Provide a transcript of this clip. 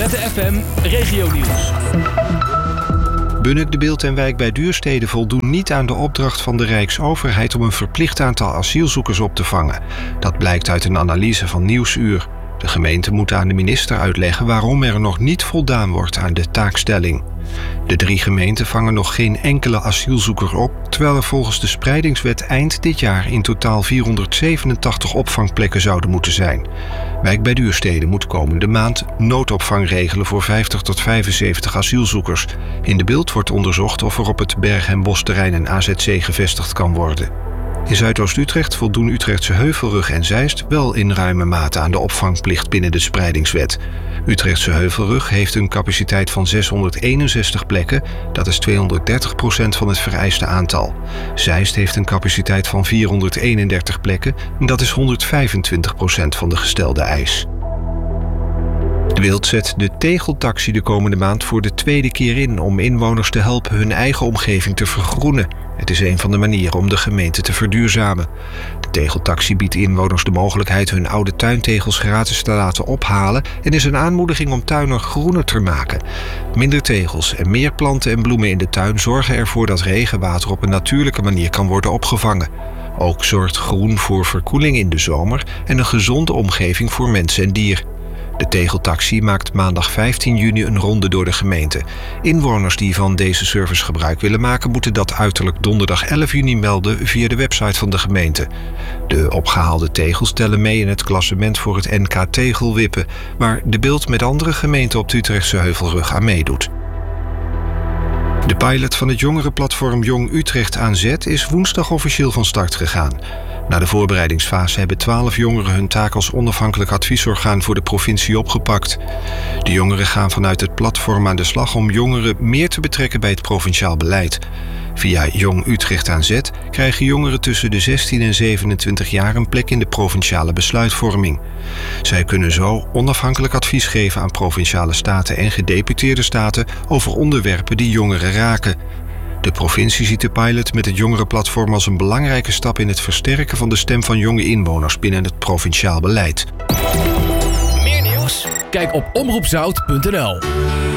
ZFM Regionieuws. Bunnik, De Bilt en Wijk bij Duurstede voldoen niet aan de opdracht van de Rijksoverheid om een verplicht aantal asielzoekers op te vangen. Dat blijkt uit een analyse van Nieuwsuur. De gemeente moet aan de minister uitleggen waarom er nog niet voldaan wordt aan de taakstelling. De 3 gemeenten vangen nog geen enkele asielzoeker op, terwijl er volgens de spreidingswet eind dit jaar in totaal 487 opvangplekken zouden moeten zijn. Wijk bij Duurstede moet komende maand noodopvang regelen voor 50 tot 75 asielzoekers. In De Bilt wordt onderzocht of er op het Berg- en Bosterrein een AZC gevestigd kan worden. In Zuidoost-Utrecht voldoen Utrechtse Heuvelrug en Zeist wel in ruime mate aan de opvangplicht binnen de spreidingswet. Utrechtse Heuvelrug heeft een capaciteit van 661 plekken, dat is 230% van het vereiste aantal. Zeist heeft een capaciteit van 431 plekken, dat is 125% van de gestelde eis. De Bilt zet de tegeltaxi de komende maand voor de 2e keer in om inwoners te helpen hun eigen omgeving te vergroenen. Het is een van de manieren om de gemeente te verduurzamen. De tegeltaxi biedt inwoners de mogelijkheid hun oude tuintegels gratis te laten ophalen en is een aanmoediging om tuinen groener te maken. Minder tegels en meer planten en bloemen in de tuin zorgen ervoor dat regenwater op een natuurlijke manier kan worden opgevangen. Ook zorgt groen voor verkoeling in de zomer en een gezonde omgeving voor mens en dier. De tegeltaxi maakt maandag 15 juni een ronde door de gemeente. Inwoners die van deze service gebruik willen maken, moeten dat uiterlijk donderdag 11 juni melden via de website van de gemeente. De opgehaalde tegels tellen mee in het klassement voor het NK Tegelwippen, waar De Bilt met andere gemeenten op de Utrechtse Heuvelrug aan meedoet. De pilot van het jongerenplatform Jong Utrecht aan Zet is woensdag officieel van start gegaan. Na de voorbereidingsfase hebben 12 jongeren hun taak als onafhankelijk adviesorgaan voor de provincie opgepakt. De jongeren gaan vanuit het platform aan de slag om jongeren meer te betrekken bij het provinciaal beleid. Via Jong Utrecht aan Zet krijgen jongeren tussen de 16 en 27 jaar een plek in de provinciale besluitvorming. Zij kunnen zo onafhankelijk advies geven aan provinciale staten en gedeputeerde staten over onderwerpen die jongeren raken. De provincie ziet de pilot met het jongerenplatform als een belangrijke stap in het versterken van de stem van jonge inwoners binnen het provinciaal beleid. Meer nieuws? Kijk op omroepzout.nl.